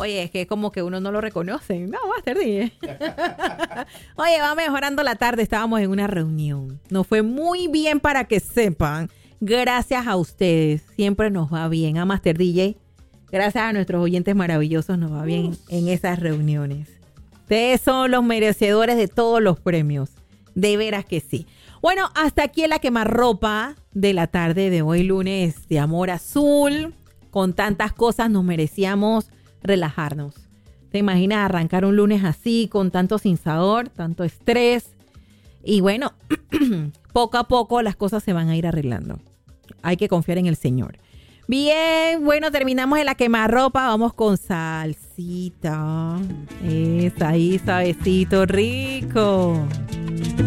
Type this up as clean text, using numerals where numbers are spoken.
Oye, es que como que uno no lo reconoce. No, Master DJ. Oye, va mejorando la tarde. Estábamos en una reunión. Nos fue muy bien, para que sepan. Gracias a ustedes. Siempre nos va bien. A Master DJ. Gracias a nuestros oyentes maravillosos nos va bien en esas reuniones. Ustedes son los merecedores de todos los premios. De veras que sí. Bueno, hasta aquí en la quemarropa de la tarde de hoy, lunes de Amor Azul. Con tantas cosas nos merecíamos relajarnos. ¿Te imaginas arrancar un lunes así, con tanto sinsabor, tanto estrés? Y bueno, poco a poco las cosas se van a ir arreglando. Hay que confiar en el Señor. Bien, bueno, terminamos en la quemarropa. Vamos con salsita. Esa ahí, suavecito, rico.